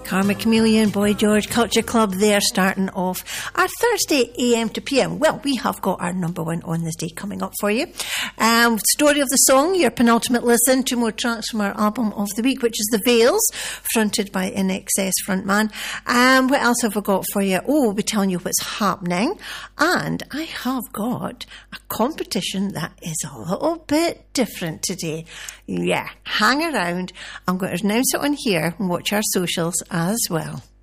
Karma Chameleon, Boy George, Culture Club there, starting off our Thursday AM to PM. Well, we have got our number one on this day coming up for you. Story of the Song, your penultimate listen. 2 more tracks from our album of the week, which is The Veils, fronted by INXS frontman. What else have I got for you? Oh, we'll be telling you what's happening. And I have got a competition that is a little bit different today. Yeah, hang around. I'm going to announce it on here and watch our socials as well.